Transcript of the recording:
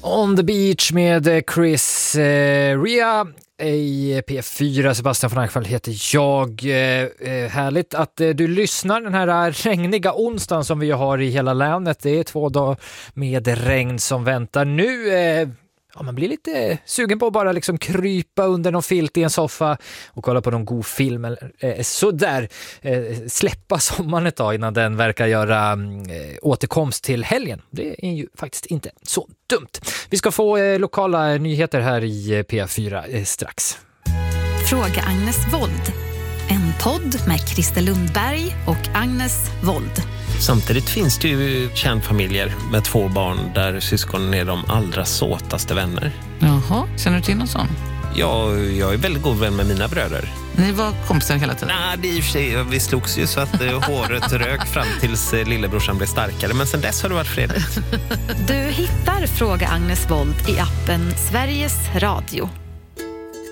On the Beach med Chris Ria i P4. Sebastian von Arnfelt heter jag. Härligt att du lyssnar den här regniga onsdagen som vi har i hela länet. Det är 2 dagar med regn som väntar nu. Man blir lite sugen på att bara liksom krypa under någon filt i en soffa och kolla på någon god film eller så där. Släppa sommaren ett tag innan den verkar göra återkomst till helgen. Det är ju faktiskt inte så dumt. Vi ska få lokala nyheter här i P4 strax. Fråga Agnes Wold. En podd med Christer Lundberg och Agnes Wold. Samtidigt finns det ju kärnfamiljer med 2 barn där syskonen är de allra såtaste vänner. Jaha, känner du till någon sån? Ja, jag är väldigt god vän med mina bröder. Ni var kompisar hela tiden? Nej, det är i och för sig, vi slogs ju så att håret rök fram tills lillebrorsan blev starkare. Men sen dess har det varit fredligt. Du hittar Fråga Agnes Wold i appen Sveriges Radio.